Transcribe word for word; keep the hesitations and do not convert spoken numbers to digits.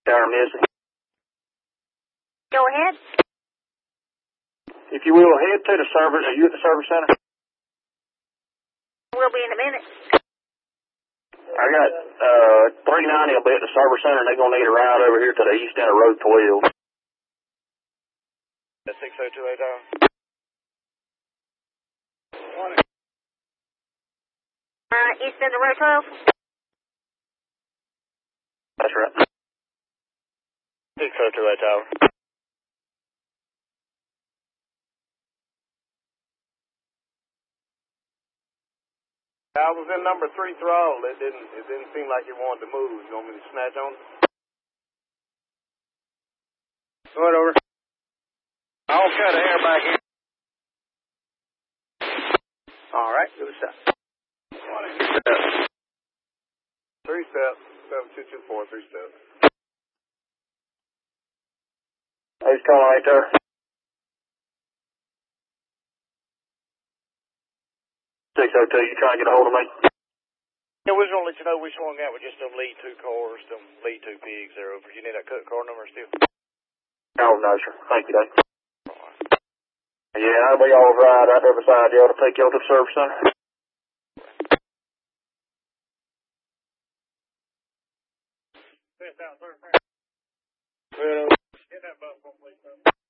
Tower Missy. Go ahead. If you will, head to the service. Are you at the service center? We'll be in a minute. I got uh three ninety will be at the service center, and they're going to need a ride over here to the east end of Road twelve. That's six oh two eight oh. Uh, east end of Road twelve. That's right. six oh two eight oh. I was in number three throttle. It didn't. It didn't seem like it wanted to move. You want me to snatch on it? Go ahead, over. I'll cut air back in. All right, give it a shot. Three steps. Seven two two four. Three steps. Who's calling right there? six oh two, you trying to get a hold of me? Yeah, we was going to let you know which one got with just them lead two cars, them lead two pigs there over. You need that cut car number still? Oh, no, sir. Thank you, Dave. Yeah, I'll be all right right there beside you to take you to the service center. Well, get that bus one, please, sir.